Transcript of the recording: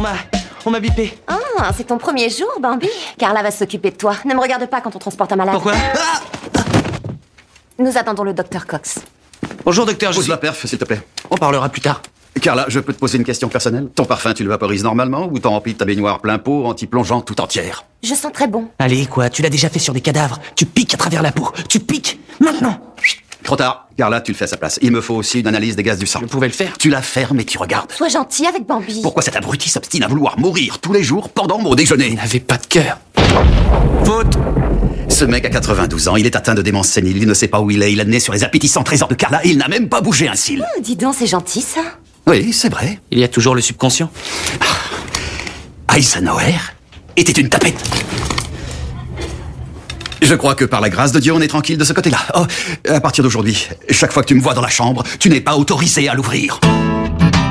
On m'a bipé. Ah, c'est ton premier jour, Bambi. Carla va s'occuper de toi. Ne me regarde pas quand on transporte un malade. Pourquoi? Nous attendons le docteur Cox. Bonjour, docteur. Pose la perf, s'il te plaît. On parlera plus tard. Carla, je peux te poser une question personnelle? Ton parfum, tu le vaporises normalement ou t'en remplis ta baignoire plein pot en t'y plongeant tout entière? Je sens très bon. Allez, quoi, tu l'as déjà fait sur des cadavres. Tu piques à travers la peau. Tu piques. Maintenant. Trop tard. Carla, tu le fais à sa place. Il me faut aussi une analyse des gaz du sang. Je pouvais le faire. Tu la fermes et tu regardes. Sois gentil avec Bambi. Pourquoi cet abruti s'obstine à vouloir mourir tous les jours pendant mon déjeuner? Il n'avait pas de cœur. Faute. Ce mec a 92 ans, il est atteint de démence sénile, il ne sait pas où il est né sur les appétissants trésors de Carla et il n'a même pas bougé un cil. Oh, dis donc, c'est gentil, ça. Oui, c'est vrai. Il y a toujours le subconscient. Eisenhower était une tapette. Je crois que par la grâce de Dieu, on est tranquille de ce côté-là. Oh, à partir d'aujourd'hui, chaque fois que tu me vois dans la chambre, tu n'es pas autorisé à l'ouvrir.